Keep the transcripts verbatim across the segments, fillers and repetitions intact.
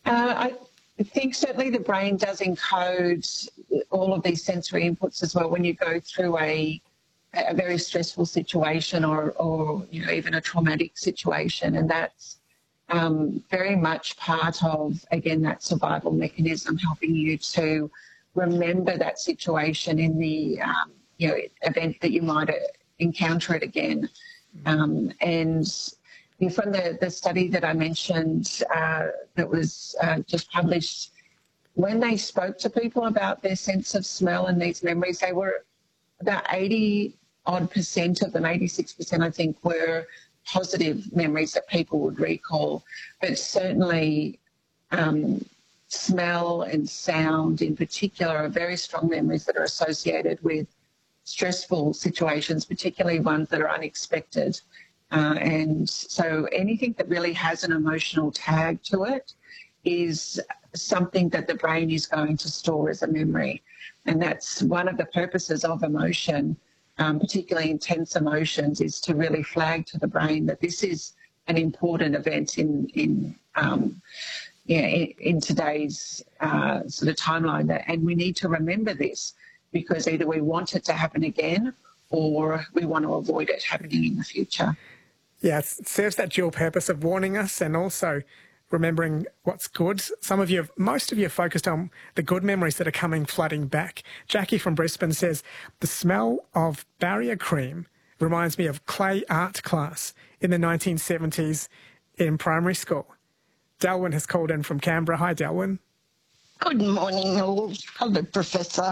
Uh, I think certainly the brain does encode all of these sensory inputs as well when you go through a, a very stressful situation or, or you know, even a traumatic situation, and that's um, very much part of, again, that survival mechanism, helping you to remember that situation in the um, you know, event that you might encounter it again. Um, and you know, from the, the study that I mentioned uh, that was uh, just published, when they spoke to people about their sense of smell and these memories, they were about eighty odd percent of them, eighty-six percent I think, were positive memories that people would recall. But certainly um, smell and sound in particular are very strong memories that are associated with stressful situations, particularly ones that are unexpected. Uh, and so anything that really has an emotional tag to it is something that the brain is going to store as a memory. And that's one of the purposes of emotion, um, particularly intense emotions, is to really flag to the brain that this is an important event in, in um, yeah, in, in today's uh, sort of timeline. That, and we need to remember this, because either we want it to happen again or we want to avoid it happening in the future. Yeah, it serves that dual purpose of warning us and also remembering what's good. Some of you, most of you are focused on the good memories that are coming flooding back. Jackie from Brisbane says, the smell of barrier cream reminds me of clay art class in the nineteen seventies in primary school. Delwyn has called in from Canberra. Hi, Delwyn. Good morning, all. Hello, Professor.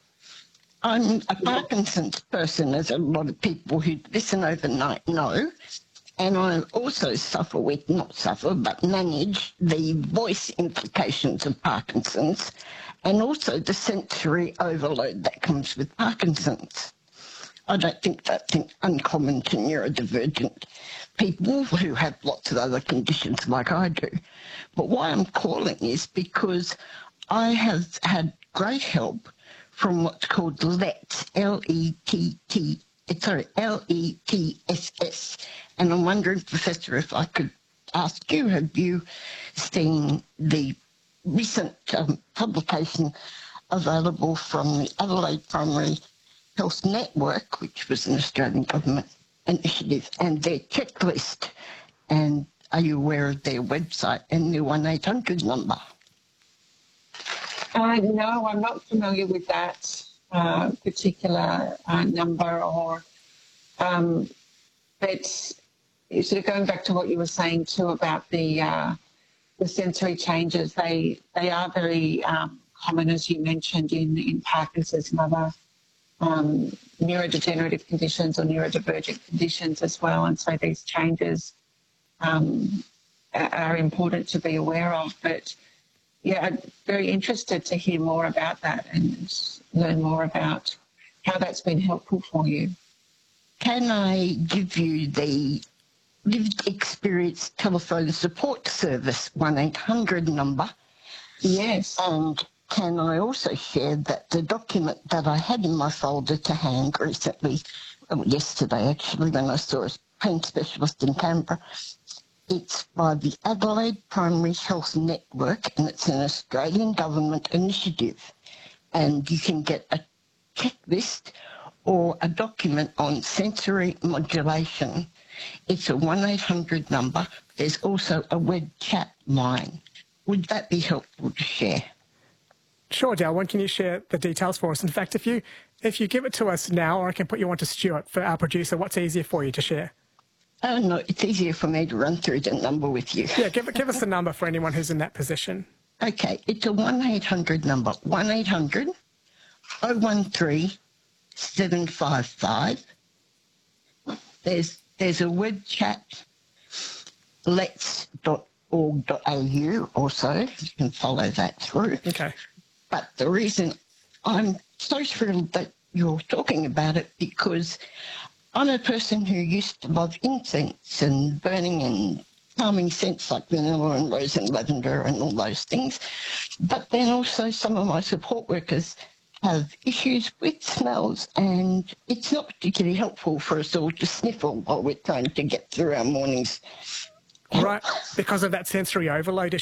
I'm a Parkinson's person, as a lot of people who listen overnight know, and I also suffer with, not suffer, but manage the voice implications of Parkinson's and also the sensory overload that comes with Parkinson's. I don't think that's uncommon to neurodivergent people who have lots of other conditions like I do. But why I'm calling is because I have had great help from what's called LETTS, L E T T, sorry, L E T S S. And I'm wondering, Professor, if I could ask you, have you seen the recent um, publication available from the Adelaide Primary Health Network, which was an Australian government initiative, and their checklist? And are you aware of their website and their one eight hundred number? Uh, no, I'm not familiar with that uh, particular uh, number. Or, um, but sort of going back to what you were saying too about the uh, the sensory changes, they they are very um, common, as you mentioned, in in Parkinson's and other um, neurodegenerative conditions or neurodivergent conditions as well. And so these changes um, are important to be aware of. But yeah, I'm very interested to hear more about that and learn more about how that's been helpful for you. Can I give you the lived experience telephone support service one eight hundred number? Yes. And can I also share that the document that I had in my folder to hand recently, well, yesterday actually, when I saw a pain specialist in Canberra, it's by the Adelaide Primary Health Network, and it's an Australian government initiative. And you can get a checklist or a document on sensory modulation. It's a one eight hundred number. There's also a web chat line. Would that be helpful to share? Sure, Delwyn, can you share the details for us? In fact, if you if you give it to us now, or I can put you on to Stuart for our producer, what's easier for you to share? Oh, no, it's easier for me to run through the number with you. Yeah, give, give us the number for anyone who's in that position. Okay, it's a one eight hundred number, one eight hundred oh one three seven five five. There's, there's a web chat, letts dot org dot A U also. You can follow that through. Okay. But the reason I'm so thrilled that you're talking about it, because I'm a person who used to love incense and burning and calming scents like vanilla and rose and lavender and all those things. But then also some of my support workers have issues with smells, and it's not particularly helpful for us all to sniffle while we're trying to get through our mornings. Right, because of that sensory overload issue.